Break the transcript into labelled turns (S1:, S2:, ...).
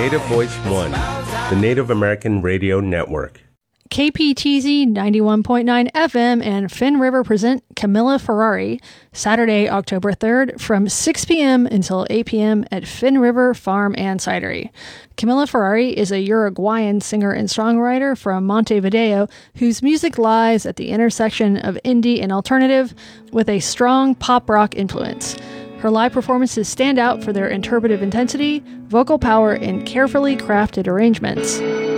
S1: Native Voice One, the Native American Radio Network.
S2: KPTZ 91.9 FM and Finn River present Camilla Ferrari, Saturday, October 3rd from 6 p.m. until 8 p.m. at Finn River Farm and Cidery. Camilla Ferrari is a Uruguayan singer and songwriter from Montevideo whose music lies at the intersection of indie and alternative with a strong pop rock influence. Her live performances stand out for their interpretive intensity, vocal power, and carefully crafted arrangements.